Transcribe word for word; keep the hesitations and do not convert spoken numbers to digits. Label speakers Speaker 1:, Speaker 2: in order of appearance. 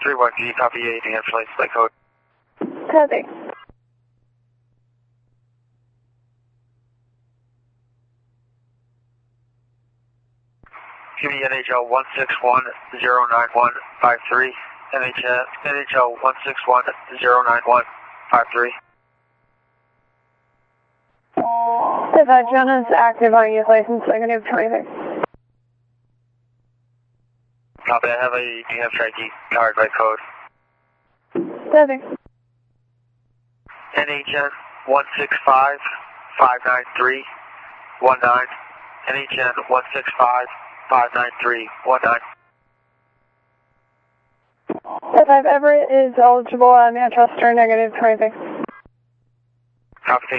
Speaker 1: three one G, copy eight, New Hampshire license plate code.
Speaker 2: Copy.
Speaker 1: Give me N H L one six one zero nine one five three, N H L one six one zero nine one five three.
Speaker 2: If that John is active on your license, negative twenty-six.
Speaker 1: Copy, I have a New Hampshire I D card by code.
Speaker 2: Copy.
Speaker 1: N H N one six five five nine three one nine, N H N one six five five nine three one nine.
Speaker 2: If I've ever is eligible on Manchester, negative twenty-six.
Speaker 1: Copy.